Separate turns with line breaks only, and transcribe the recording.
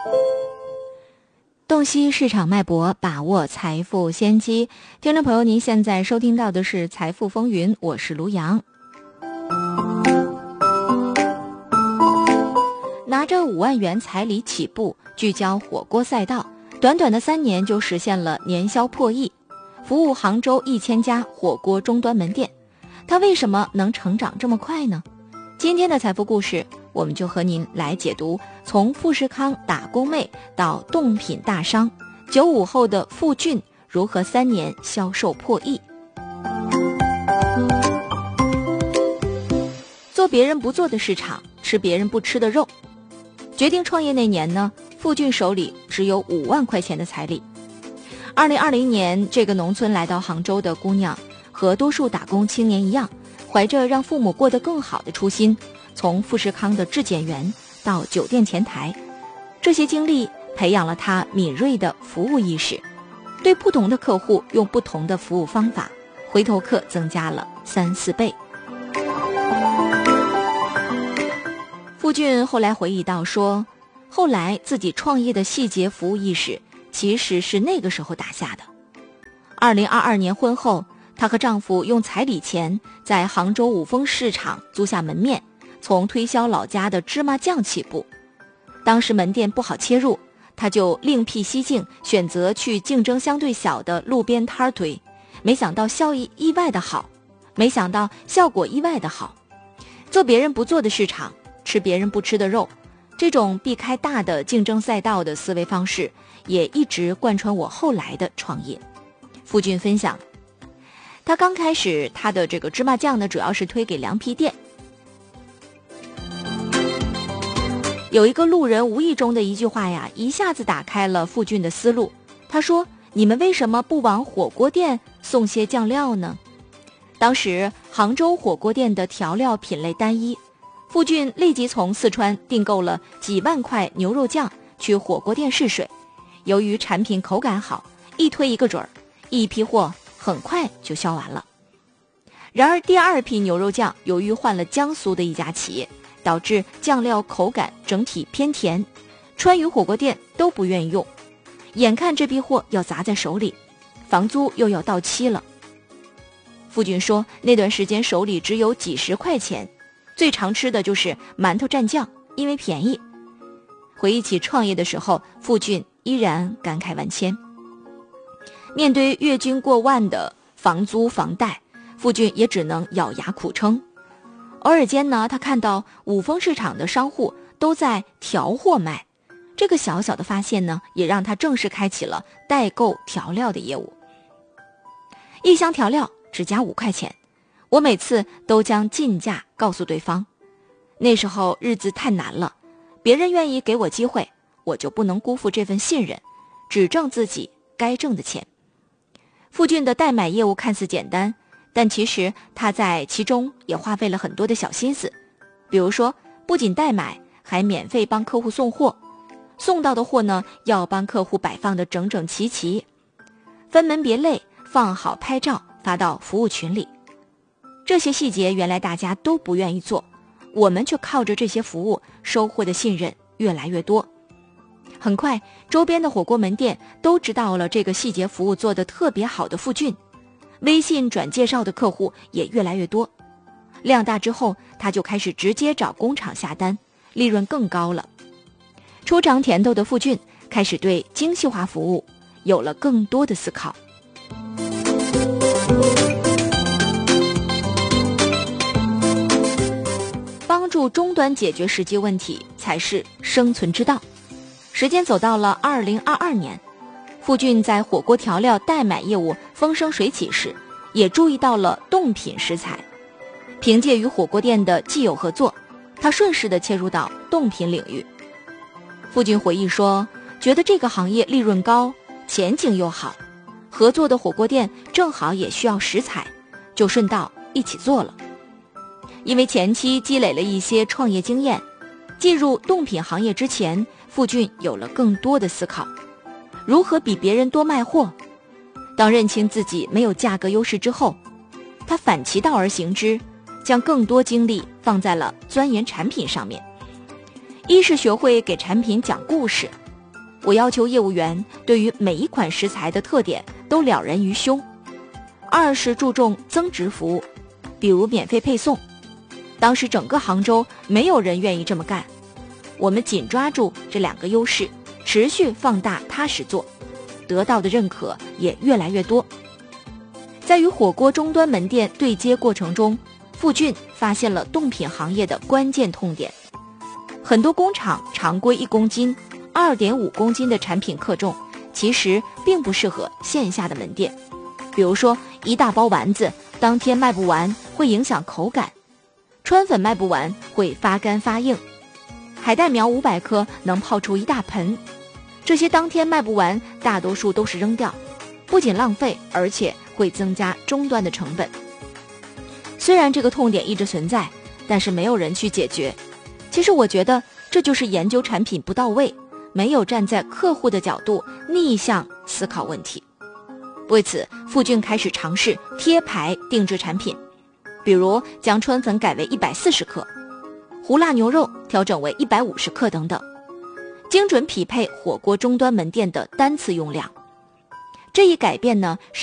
洞悉市场脉搏，把握财富先机。听众朋友，您现在收听到的是财富风云，我是卢阳。拿着5万元彩礼起步，聚焦火锅赛道，短短的3年就实现了年销破亿，服务杭州1000家火锅终端门店。他为什么能成长这么快呢？今天的财富故事，我们就和您来解读从富士康打工妹到冻品大商，95后的付俊如何3年销售破亿。做别人不做的市场，吃别人不吃的肉。决定创业那年呢，付俊手里只有5万块钱的彩礼。2020年，这个农村来到杭州的姑娘，和多数打工青年一样，怀着让父母过得更好的初心，从富士康的质检员到酒店前台，这些经历培养了她敏锐的服务意识，对不同的客户用不同的服务方法，回头客增加了3-4倍。付俊后来回忆到说，后来自己创业的细节服务意识其实是那个时候打下的。2022年婚后，她和丈夫用彩礼钱在杭州五峰市场租下门面，从推销老家的芝麻酱起步。当时门店不好切入，她就另辟蹊径，选择去竞争相对小的路边摊推，没想到效果意外的好。做别人不做的市场，吃别人不吃的肉，这种避开大的竞争赛道的思维方式也一直贯穿我后来的创业。付俊分享，他刚开始他的这个芝麻酱呢，主要是推给凉皮店。有一个路人无意中的一句话呀，一下子打开了付俊的思路。他说，你们为什么不往火锅店送些酱料呢？当时杭州火锅店的调料品类单一，付俊立即从四川订购了几万块牛肉酱去火锅店试水。由于产品口感好，一推一个准儿，一批货很快就销完了。然而第2批牛肉酱由于换了江苏的一家企业，导致酱料口感整体偏甜，川渝火锅店都不愿意用。眼看这批货要砸在手里，房租又要到期了。付俊说，那段时间手里只有几十块钱，最常吃的就是馒头蘸酱，因为便宜。回忆起创业的时候，付俊依然感慨万千。面对月均过万的房租房贷，付俊也只能咬牙苦撑。偶尔间呢，他看到五峰市场的商户都在调货卖，这个小小的发现呢，也让他正式开启了代购调料的业务。一箱调料只加5块钱，我每次都将进价告诉对方。那时候日子太难了，别人愿意给我机会，我就不能辜负这份信任，只挣自己该挣的钱。付俊的代买业务看似简单，但其实他在其中也花费了很多的小心思。比如说，不仅代买，还免费帮客户送货，送到的货呢，要帮客户摆放得整整齐齐，分门别类，放好拍照发到服务群里。这些细节原来大家都不愿意做，我们却靠着这些服务收获的信任越来越多。很快，周边的火锅门店都知道了这个细节服务做得特别好的付俊，微信转介绍的客户也越来越多。量大之后，他就开始直接找工厂下单，利润更高了。初尝甜头的付俊开始对精细化服务有了更多的思考。帮助终端解决实际问题才是生存之道。时间走到了2022年，付俊在火锅调料代买业务风生水起时，也注意到了冻品食材。凭借与火锅店的既有合作，他顺势地切入到冻品领域。付俊回忆说，觉得这个行业利润高，前景又好，合作的火锅店正好也需要食材，就顺道一起做了。因为前期积累了一些创业经验，进入冻品行业之前，付俊有了更多的思考，如何比别人多卖货。当认清自己没有价格优势之后，他反其道而行之，将更多精力放在了钻研产品上面。一是学会给产品讲故事， 我要求业务员对于每一款食材的特点都了然于胸。二是注重增值服务，比如免费配送。当时整个杭州没有人愿意这么干，我们紧抓住这2个优势，持续放大踏实做，得到的认可也越来越多。在与火锅终端门店对接过程中，付俊发现了冻品行业的关键痛点。很多工厂常规1公斤、2.5公斤的产品克重，其实并不适合线下的门店。比如说一大包丸子当天卖不完会影响口感，川粉卖不完会发干发硬，海带苗500克能泡出一大盆，这些当天卖不完，大多数都是扔掉，不仅浪费，而且会增加终端的成本。虽然这个痛点一直存在，但是没有人去解决。其实我觉得这就是研究产品不到位，没有站在客户的角度逆向思考问题。为此，付俊开始尝试贴牌定制产品，比如将川粉改为140克，胡辣牛肉调整为150克等等，精准匹配火锅终端门店的单次用量。这一改变呢，